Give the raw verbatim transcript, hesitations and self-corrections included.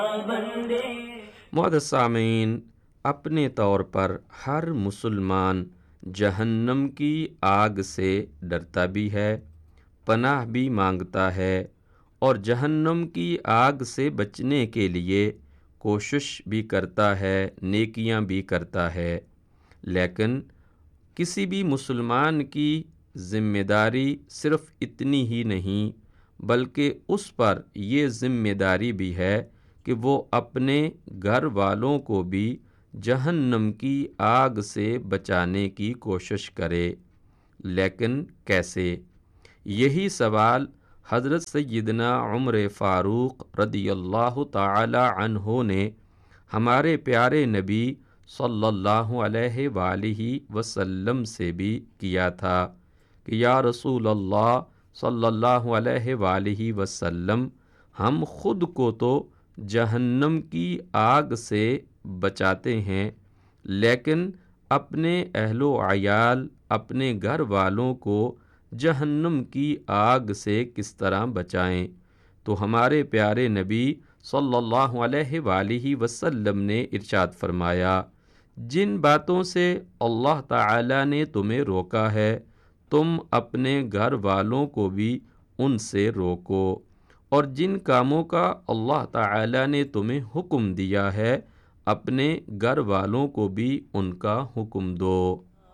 معزز سامعین، اپنے طور پر ہر مسلمان جہنم کی آگ سے ڈرتا بھی ہے، پناہ بھی مانگتا ہے، اور جہنم کی آگ سے بچنے کے لیے کوشش بھی کرتا ہے، نیکیاں بھی کرتا ہے۔ لیکن کسی بھی مسلمان کی ذمہ داری صرف اتنی ہی نہیں، بلکہ اس پر یہ ذمہ داری بھی ہے کہ وہ اپنے گھر والوں کو بھی جہنم کی آگ سے بچانے کی کوشش کرے۔ لیکن کیسے؟ یہی سوال حضرت سیدنا عمر فاروق رضی اللہ تعالی عنہ نے ہمارے پیارے نبی صلی اللہ علیہ وآلہ وسلم سے بھی کیا تھا کہ یا رسول اللہ صلی اللہ علیہ وآلہ وسلم، ہم خود کو تو جہنم کی آگ سے بچاتے ہیں، لیکن اپنے اہل و عیال، اپنے گھر والوں کو جہنم کی آگ سے کس طرح بچائیں؟ تو ہمارے پیارے نبی صلی اللہ علیہ وآلہ وسلم نے ارشاد فرمایا، جن باتوں سے اللہ تعالی نے تمہیں روکا ہے، تم اپنے گھر والوں کو بھی ان سے روکو، اور جن کاموں کا اللہ تعالی نے تمہیں حکم دیا ہے، اپنے گھر والوں کو بھی ان کا حکم دو۔